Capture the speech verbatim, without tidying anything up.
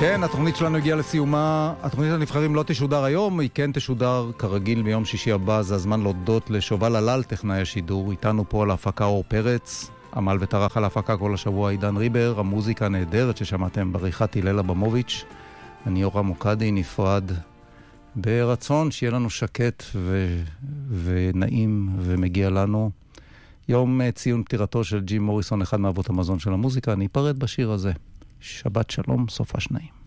כן, התוכנית שלנו הגיעה לסיומה. התוכנית הנבחרים לא תשודר היום, היא כן תשודר כרגיל ביום שישי הבא. זה הזמן להודות לשובל הלל, טכנאי השידור. איתנו פה על ההפקה אור פרץ, עמל וטרח על ההפקה כל השבוע עידן ריבר, המוזיקה נהדרת ששמעתם בעריכת הלל אברמוביץ'. אני יורם מוקדי, נפרד ברצון שיהיה לנו שקט ו... ונעים ומגיע לנו. יום ציון פטירתו של ג'ים מוריסון, אחד מאבות המזון של המוזיקה. אני אפרד בשיר הזה. שבת שלום, סופה שניים.